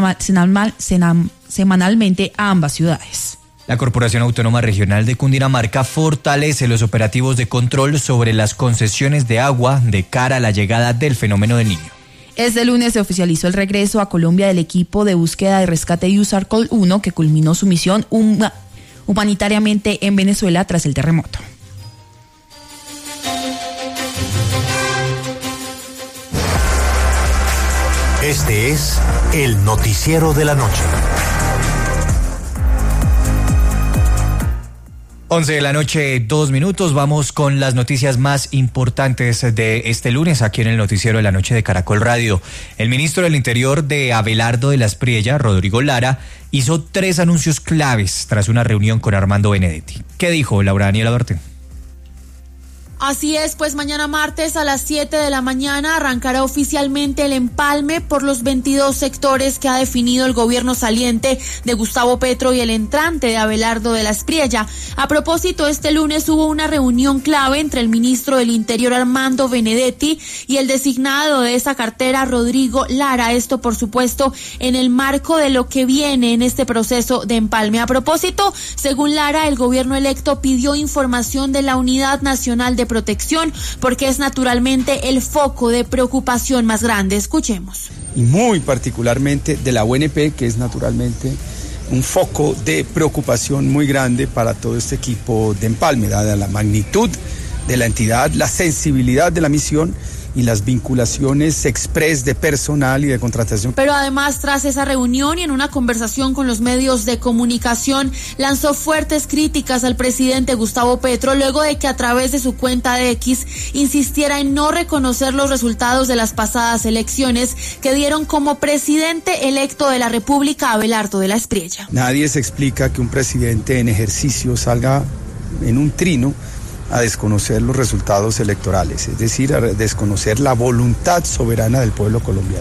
semanalmente a ambas ciudades. La Corporación Autónoma Regional de Cundinamarca fortalece los operativos de control sobre las concesiones de agua de cara a la llegada del fenómeno del Niño. Este lunes se oficializó el regreso a Colombia del equipo de búsqueda y rescate USAR-COL 1 que culminó su misión humanitariamente en Venezuela tras el terremoto. Este es el noticiero de la noche. 11 de la noche, 2 minutos. Vamos con las noticias más importantes de este lunes aquí en el noticiero de la noche de Caracol Radio. El ministro del Interior de Abelardo de la Espriella, Rodrigo Lara, hizo 3 anuncios claves tras una reunión con Armando Benedetti. ¿Qué dijo Laura Daniela Duarte? Así es, pues mañana martes a las 7 de la mañana arrancará oficialmente el empalme por los 22 sectores que ha definido el gobierno saliente de Gustavo Petro y el entrante de Abelardo de la Espriella. A propósito, este lunes hubo una reunión clave entre el ministro del Interior Armando Benedetti y el designado de esa cartera Rodrigo Lara. Esto, por supuesto, en el marco de lo que viene en este proceso de empalme. A propósito, según Lara, el gobierno electo pidió información de la Unidad Nacional de Protección porque es naturalmente el foco de preocupación más grande. Escuchemos. Y muy particularmente de la UNP, que es naturalmente un foco de preocupación muy grande para todo este equipo de empalme, dada la magnitud de la entidad, la sensibilidad de la misión y las vinculaciones express de personal y de contratación. Pero además, tras esa reunión y en una conversación con los medios de comunicación, lanzó fuertes críticas al presidente Gustavo Petro luego de que a través de su cuenta de X insistiera en no reconocer los resultados de las pasadas elecciones que dieron como presidente electo de la República Abelardo de la Espriella. Nadie se explica que un presidente en ejercicio salga en un trino a desconocer los resultados electorales, es decir, a desconocer la voluntad soberana del pueblo colombiano.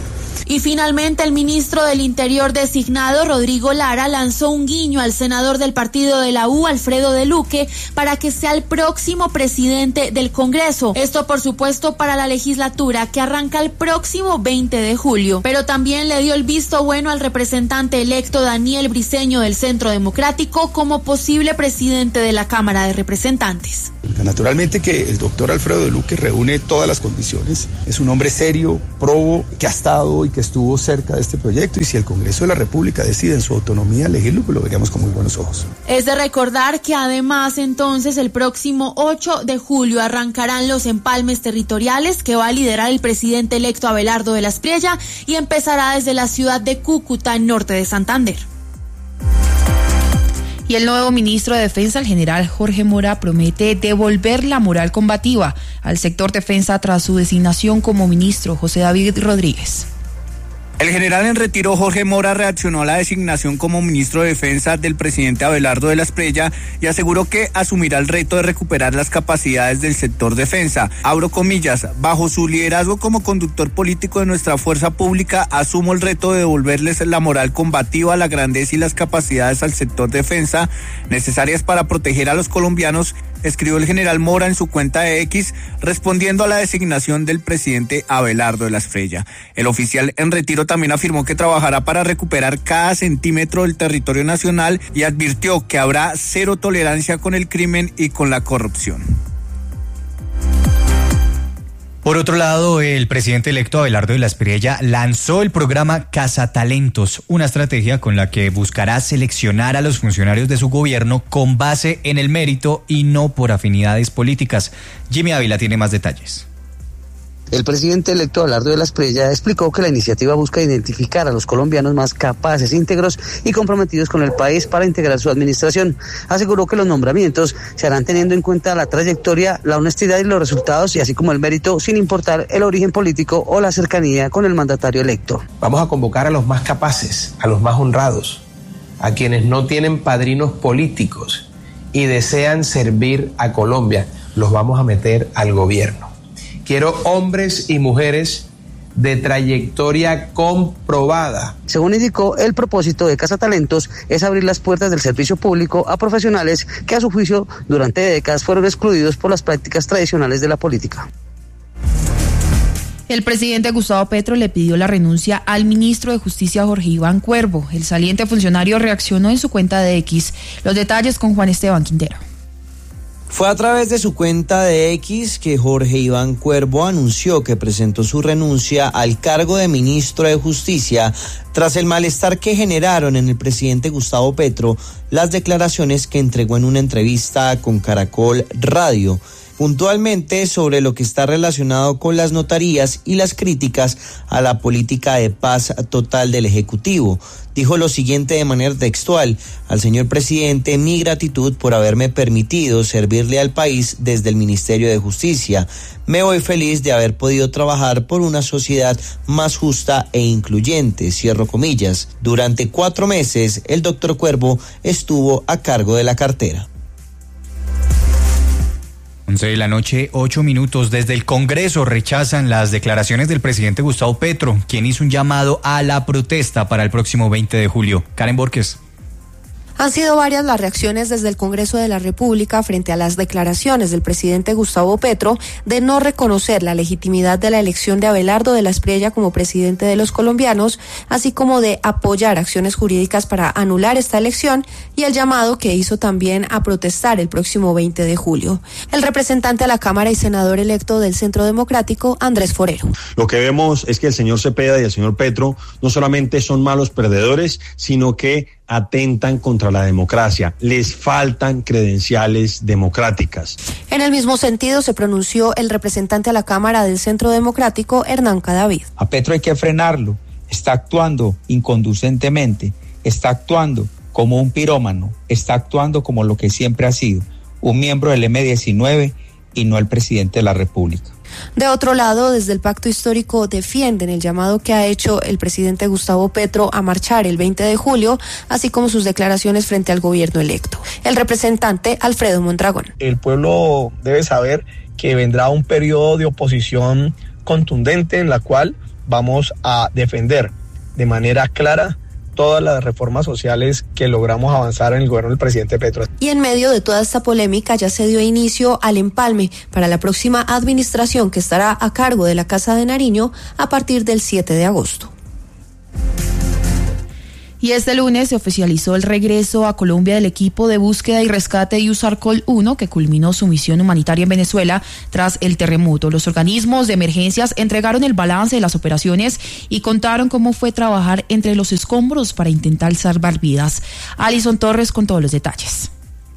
Y finalmente el ministro del Interior designado, Rodrigo Lara, lanzó un guiño al senador del partido de la U, Alfredo de Luque, para que sea el próximo presidente del Congreso. Esto, por supuesto, para la legislatura que arranca el próximo 20 de julio. Pero también le dio el visto bueno al representante electo Daniel Briceño del Centro Democrático como posible presidente de la Cámara de Representantes. Naturalmente que el doctor Alfredo de Luque reúne todas las condiciones. Es un hombre serio, probo, que ha estado y que estuvo cerca de este proyecto, y si el Congreso de la República decide en su autonomía elegirlo, pues lo veríamos con muy buenos ojos. Es de recordar que además entonces el próximo 8 de julio arrancarán los empalmes territoriales que va a liderar el presidente electo Abelardo de la Espriella y empezará desde la ciudad de Cúcuta, en norte de Santander. Y el nuevo ministro de Defensa, el general Jorge Mora, promete devolver la moral combativa al sector defensa tras su designación como ministro. José David Rodríguez. El general en retiro Jorge Mora reaccionó a la designación como ministro de Defensa del presidente Abelardo de la Espriella y aseguró que asumirá el reto de recuperar las capacidades del sector defensa. Abro comillas, bajo su liderazgo como conductor político de nuestra fuerza pública, asumo el reto de devolverles la moral combativa, la grandeza y las capacidades al sector defensa necesarias para proteger a los colombianos, escribió el general Mora en su cuenta de X, respondiendo a la designación del presidente Abelardo de la Espriella. El oficial en retiro también afirmó que trabajará para recuperar cada centímetro del territorio nacional y advirtió que habrá cero tolerancia con el crimen y con la corrupción. Por otro lado, el presidente electo Abelardo de la Espriella lanzó el programa Cazatalentos, una estrategia con la que buscará seleccionar a los funcionarios de su gobierno con base en el mérito y no por afinidades políticas. Jimmy Ávila tiene más detalles. El presidente electo Abelardo de la Espriella explicó que la iniciativa busca identificar a los colombianos más capaces, íntegros y comprometidos con el país para integrar su administración. Aseguró que los nombramientos se harán teniendo en cuenta la trayectoria, la honestidad y los resultados, y así como el mérito, sin importar el origen político o la cercanía con el mandatario electo. Vamos a convocar a los más capaces, a los más honrados, a quienes no tienen padrinos políticos y desean servir a Colombia. Los vamos a meter al gobierno. Quiero hombres y mujeres de trayectoria comprobada. Según indicó, el propósito de Cazatalentos es abrir las puertas del servicio público a profesionales que a su juicio durante décadas fueron excluidos por las prácticas tradicionales de la política. El presidente Gustavo Petro le pidió la renuncia al ministro de Justicia Jorge Iván Cuervo. El saliente funcionario reaccionó en su cuenta de X. Los detalles con Juan Esteban Quintero. Fue a través de su cuenta de X que Jorge Iván Cuervo anunció que presentó su renuncia al cargo de ministro de Justicia tras el malestar que generaron en el presidente Gustavo Petro las declaraciones que entregó en una entrevista con Caracol Radio, puntualmente sobre lo que está relacionado con las notarías y las críticas a la política de paz total del Ejecutivo. Dijo lo siguiente de manera textual: al señor presidente, mi gratitud por haberme permitido servirle al país desde el Ministerio de Justicia. Me voy feliz de haber podido trabajar por una sociedad más justa e incluyente, cierro comillas. Durante 4 meses, el doctor Cuervo estuvo a cargo de la cartera. 11 de la noche, 8 minutos. Desde el Congreso rechazan las declaraciones del presidente Gustavo Petro, quien hizo un llamado a la protesta para el próximo 20 de julio. Karen Borges. Han sido varias las reacciones desde el Congreso de la República frente a las declaraciones del presidente Gustavo Petro de no reconocer la legitimidad de la elección de Abelardo de la Espriella como presidente de los colombianos, así como de apoyar acciones jurídicas para anular esta elección, y el llamado que hizo también a protestar el próximo 20 de julio. El representante a la Cámara y senador electo del Centro Democrático, Andrés Forero. Lo que vemos es que el señor Cepeda y el señor Petro no solamente son malos perdedores, sino que atentan contra la democracia. Les faltan credenciales democráticas. En el mismo sentido se pronunció el representante a la Cámara del Centro Democrático, Hernán Cadavid. A Petro hay que frenarlo. Está actuando inconducentemente. Está actuando como un pirómano. Está actuando como lo que siempre ha sido, un miembro del M-19 y no el presidente de la República. De otro lado, desde el Pacto Histórico defienden el llamado que ha hecho el presidente Gustavo Petro a marchar el 20 de julio, así como sus declaraciones frente al gobierno electo. El representante Alfredo Mondragón. El pueblo debe saber que vendrá un periodo de oposición contundente en la cual vamos a defender de manera clara todas las reformas sociales que logramos avanzar en el gobierno del presidente Petro. Y en medio de toda esta polémica ya se dio inicio al empalme para la próxima administración que estará a cargo de la Casa de Nariño a partir del 7 de agosto. Y este lunes se oficializó el regreso a Colombia del equipo de búsqueda y rescate USARCOL 1, que culminó su misión humanitaria en Venezuela tras el terremoto. Los organismos de emergencias entregaron el balance de las operaciones y contaron cómo fue trabajar entre los escombros para intentar salvar vidas. Alison Torres con todos los detalles.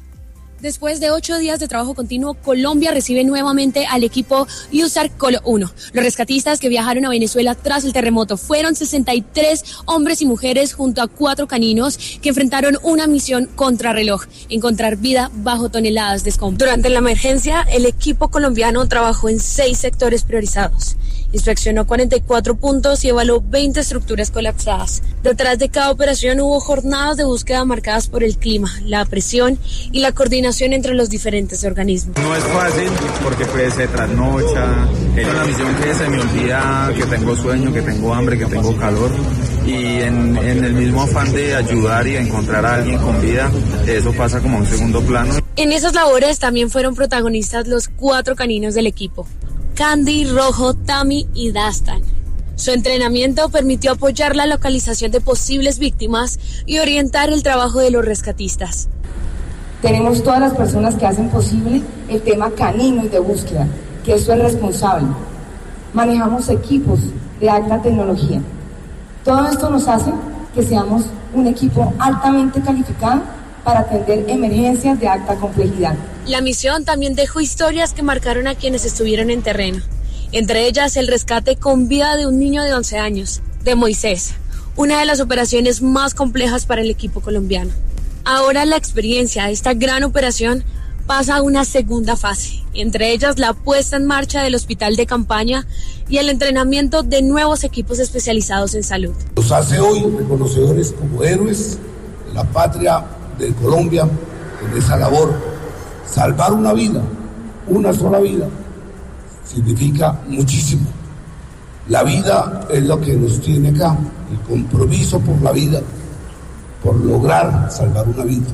Después de 8 días de trabajo continuo, Colombia recibe nuevamente al equipo USARCOL 1. Los rescatistas que viajaron a Venezuela tras el terremoto fueron 63 hombres y mujeres junto a 4 caninos que enfrentaron una misión contrarreloj, encontrar vida bajo toneladas de escombros. Durante la emergencia, el equipo colombiano trabajó en 6 sectores priorizados. Inspeccionó 44 puntos y evaluó 20 estructuras colapsadas. Detrás de cada operación hubo jornadas de búsqueda marcadas por el clima, la presión y la coordinación entre los diferentes organismos. No es fácil porque se trasnocha, es una misión que se me olvida que tengo sueño, que tengo hambre, que tengo calor, y en el mismo afán de ayudar y de encontrar a alguien con vida, eso pasa como a un segundo plano. En esas labores también fueron protagonistas los 4 caninos del equipo: Candy, Rojo, Tami y Dastan. Su entrenamiento permitió apoyar la localización de posibles víctimas y orientar el trabajo de los rescatistas. Tenemos todas las personas que hacen posible el tema canino y de búsqueda, que eso es responsable. Manejamos equipos de alta tecnología. Todo esto nos hace que seamos un equipo altamente calificado para atender emergencias de alta complejidad. La misión también dejó historias que marcaron a quienes estuvieron en terreno. Entre ellas, el rescate con vida de un niño de 11 años, de Moisés, una de las operaciones más complejas para el equipo colombiano. Ahora la experiencia de esta gran operación pasa a una segunda fase, entre ellas la puesta en marcha del hospital de campaña y el entrenamiento de nuevos equipos especializados en salud. Los hace hoy reconocedores como héroes de la patria de Colombia en esa labor. Salvar una vida, una sola vida, significa muchísimo. La vida es lo que nos tiene acá, el compromiso por la vida, por lograr salvar una vida.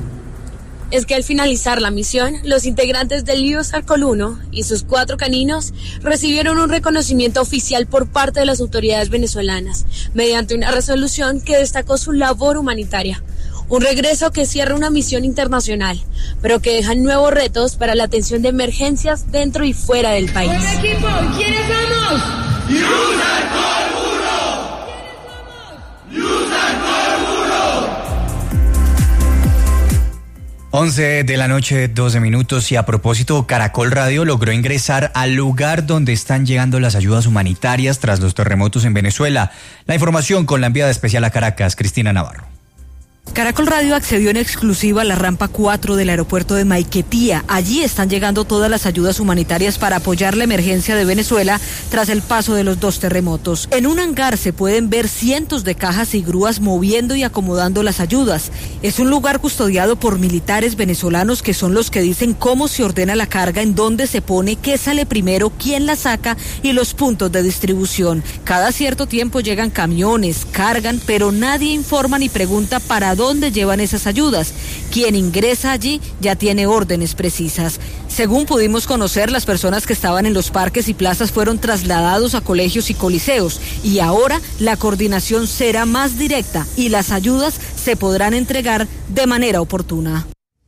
Es que al finalizar la misión, los integrantes del USARCOL 1 y sus 4 caninos recibieron un reconocimiento oficial por parte de las autoridades venezolanas, mediante una resolución que destacó su labor humanitaria. Un regreso que cierra una misión internacional, pero que deja nuevos retos para la atención de emergencias dentro y fuera del país. ¡Buen equipo! ¿Quiénes somos? USARCOL 1. USARCOL 1. 11 de la noche, 12 minutos, y a propósito, Caracol Radio logró ingresar al lugar donde están llegando las ayudas humanitarias tras los terremotos en Venezuela. La información con la enviada especial a Caracas, Cristina Navarro. Caracol Radio accedió en exclusiva a la rampa 4 del aeropuerto de Maiquetía. Allí están llegando todas las ayudas humanitarias para apoyar la emergencia de Venezuela tras el paso de los 2 terremotos. En un hangar se pueden ver cientos de cajas y grúas moviendo y acomodando las ayudas. Es un lugar custodiado por militares venezolanos que son los que dicen cómo se ordena la carga, en dónde se pone, qué sale primero, quién la saca y los puntos de distribución. Cada cierto tiempo llegan camiones, cargan, pero nadie informa ni pregunta para dónde llevan esas ayudas. Quien ingresa allí ya tiene órdenes precisas. Según pudimos conocer, las personas que estaban en los parques y plazas fueron trasladados a colegios y coliseos, y ahora la coordinación será más directa y las ayudas se podrán entregar de manera oportuna.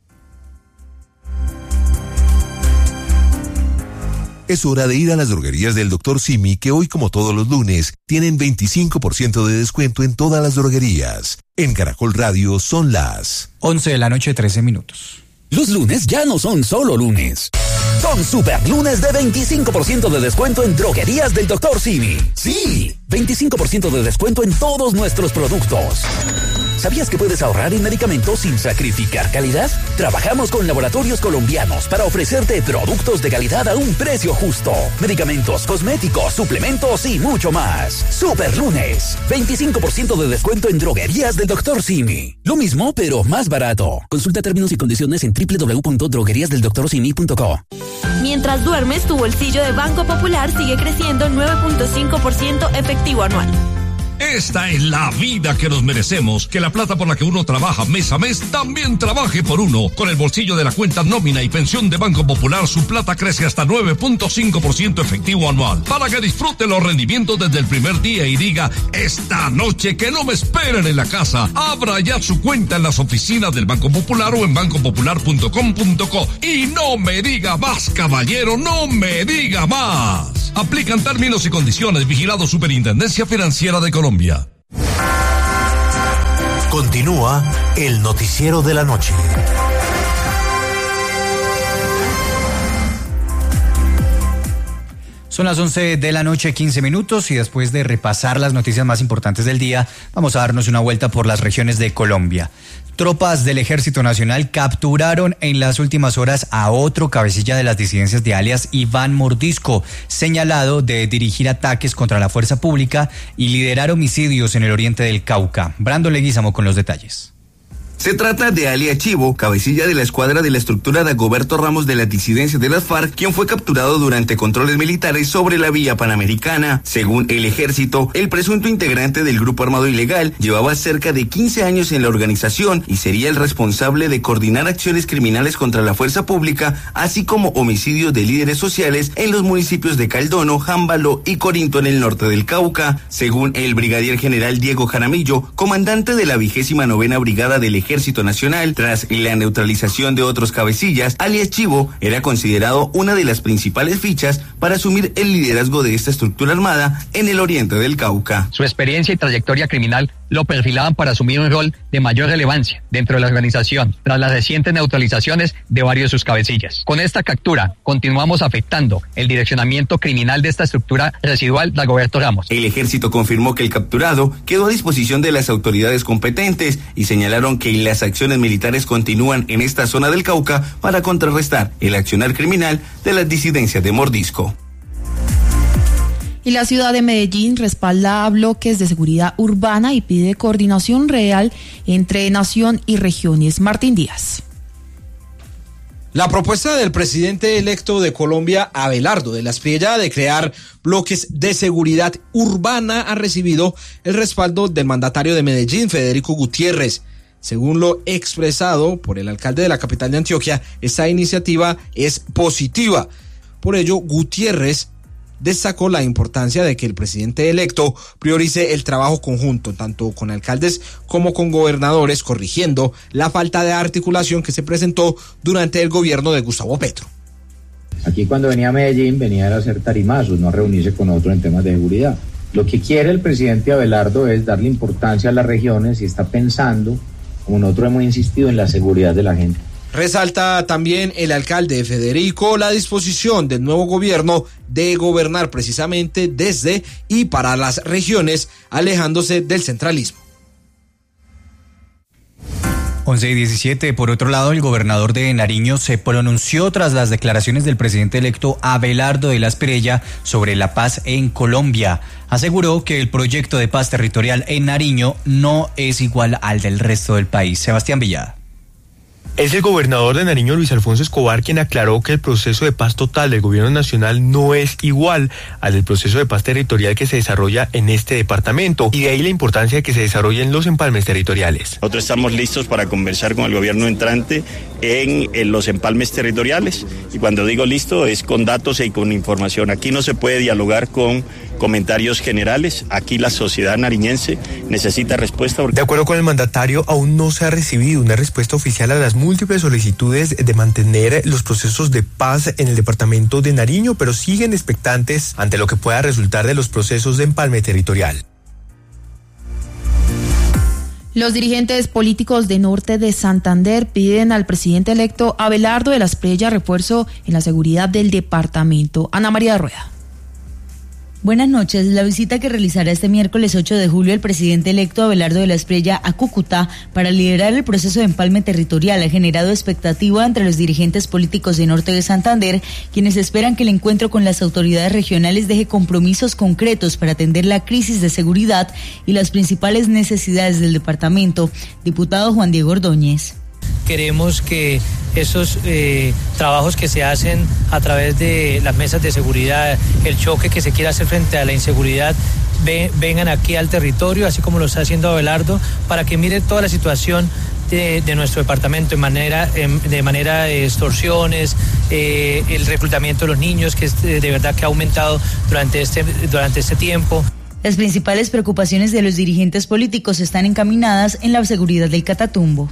Es hora de ir a las droguerías del Dr. Simi, que hoy, como todos los lunes, tienen 25% de descuento en todas las droguerías. En Caracol Radio son las 11 de la noche, 13 minutos. Los lunes ya no son solo lunes. Son super lunes de 25% de descuento en droguerías del Dr. Simi. Sí, 25% de descuento en todos nuestros productos. ¿Sabías que puedes ahorrar en medicamentos sin sacrificar calidad? Trabajamos con laboratorios colombianos para ofrecerte productos de calidad a un precio justo. Medicamentos, cosméticos, suplementos y mucho más. Super Lunes. 25% de descuento en droguerías del Dr. Simi. Lo mismo, pero más barato. Consulta términos y condiciones en www.drogueriasdeldoctorsimi.co. Mientras duermes, tu bolsillo de Banco Popular sigue creciendo 9.5% efectivo anual. Esta es la vida que nos merecemos, que la plata por la que uno trabaja mes a mes también trabaje por uno. Con el bolsillo de la cuenta nómina y pensión de Banco Popular, su plata crece hasta 9.5% efectivo anual, para que disfrute los rendimientos desde el primer día y diga, esta noche que no me esperen en la casa. Abra ya su cuenta en las oficinas del Banco Popular o en bancopopular.com.co. Y no me diga más, caballero, no me diga más. Aplican términos y condiciones. Vigilado Superintendencia Financiera de Colombia. Continúa el noticiero de la noche. Son las 11 de la noche, 15 minutos, y después de repasar las noticias más importantes del día, vamos a darnos una vuelta por las regiones de Colombia. Tropas del Ejército Nacional capturaron en las últimas horas a otro cabecilla de las disidencias de alias Iván Mordisco, señalado de dirigir ataques contra la fuerza pública y liderar homicidios en el oriente del Cauca. Brandon Leguizamo con los detalles. Se trata de alias Chivo, cabecilla de la escuadra de la estructura Dagoberto Ramos de la disidencia de las FARC, quien fue capturado durante controles militares sobre la vía panamericana. Según el ejército, el presunto integrante del grupo armado ilegal llevaba cerca de 15 años en la organización y sería el responsable de coordinar acciones criminales contra la fuerza pública, así como homicidios de líderes sociales en los municipios de Caldono, Jámbalo y Corinto en el norte del Cauca. Según el brigadier general Diego Jaramillo, comandante de la 29ª Brigada del Ejército Nacional, tras la neutralización de otros cabecillas, alias Chivo era considerado una de las principales fichas para asumir el liderazgo de esta estructura armada en el oriente del Cauca. Su experiencia y trayectoria criminal lo perfilaban para asumir un rol de mayor relevancia dentro de la organización, tras las recientes neutralizaciones de varios de sus cabecillas. Con esta captura, continuamos afectando el direccionamiento criminal de esta estructura residual de Dagoberto Ramos. El ejército confirmó que el capturado quedó a disposición de las autoridades competentes y señalaron que las acciones militares continúan en esta zona del Cauca para contrarrestar el accionar criminal de las disidencias de Mordisco. Y la ciudad de Medellín respalda a bloques de seguridad urbana y pide coordinación real entre nación y regiones. Martín Díaz. La propuesta del presidente electo de Colombia, Abelardo de la Espriella, de crear bloques de seguridad urbana ha recibido el respaldo del mandatario de Medellín, Federico Gutiérrez. Según lo expresado por el alcalde de la capital de Antioquia, esta iniciativa es positiva. Por ello, Gutiérrez destacó la importancia de que el presidente electo priorice el trabajo conjunto, tanto con alcaldes como con gobernadores, corrigiendo la falta de articulación que se presentó durante el gobierno de Gustavo Petro. Aquí cuando venía a Medellín venía a hacer tarimazos, no a reunirse con otros en temas de seguridad. Lo que quiere el presidente Abelardo es darle importancia a las regiones y está pensando, como nosotros hemos insistido, en la seguridad de la gente. Resalta también el alcalde Federico la disposición del nuevo gobierno de gobernar precisamente desde y para las regiones, alejándose del centralismo. 11:17. Por otro lado, el gobernador de Nariño se pronunció tras las declaraciones del presidente electo Abelardo de la Espriella sobre la paz en Colombia. Aseguró que el proyecto de paz territorial en Nariño no es igual al del resto del país. Sebastián Villada. Es el gobernador de Nariño, Luis Alfonso Escobar, quien aclaró que el proceso de paz total del gobierno nacional no es igual al del proceso de paz territorial que se desarrolla en este departamento, y de ahí la importancia de que se desarrollen los empalmes territoriales. Nosotros estamos listos para conversar con el gobierno entrante en los empalmes territoriales, y cuando digo listo es con datos y con información. Aquí no se puede dialogar con comentarios generales, aquí la sociedad nariñense necesita respuesta. De acuerdo con el mandatario, aún no se ha recibido una respuesta oficial a las múltiples solicitudes de mantener los procesos de paz en el departamento de Nariño, pero siguen expectantes ante lo que pueda resultar de los procesos de empalme territorial. Los dirigentes políticos de Norte de Santander piden al presidente electo Abelardo de la Espriella refuerzo en la seguridad del departamento. Ana María Rueda. Buenas noches. La visita que realizará este miércoles 8 de julio el presidente electo Abelardo de la Espriella a Cúcuta para liderar el proceso de empalme territorial ha generado expectativa entre los dirigentes políticos de Norte de Santander, quienes esperan que el encuentro con las autoridades regionales deje compromisos concretos para atender la crisis de seguridad y las principales necesidades del departamento. Diputado Juan Diego Ordóñez. Queremos que esos trabajos que se hacen a través de las mesas de seguridad, el choque que se quiere hacer frente a la inseguridad, vengan aquí al territorio, así como lo está haciendo Abelardo, para que mire toda la situación de nuestro departamento de manera de extorsiones, el reclutamiento de los niños, que de verdad que ha aumentado durante este tiempo. Las principales preocupaciones de los dirigentes políticos están encaminadas en la seguridad del Catatumbo.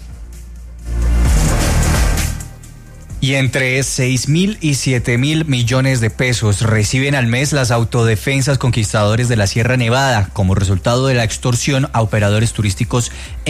Y entre 6.000 y 7.000 millones de pesos reciben al mes las autodefensas conquistadores de la Sierra Nevada como resultado de la extorsión a operadores turísticos